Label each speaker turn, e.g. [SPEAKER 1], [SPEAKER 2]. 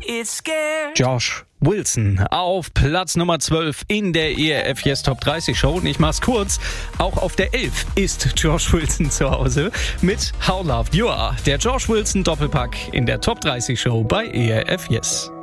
[SPEAKER 1] it's scared.
[SPEAKER 2] Josh Wilson auf Platz Nummer 12 in der ERF Yes Top 30 Show. Und ich mach's kurz, auch auf der 11 ist Josh Wilson zu Hause mit How Loved You Are. Der Josh Wilson Doppelpack in der Top 30 Show bei ERF Yes.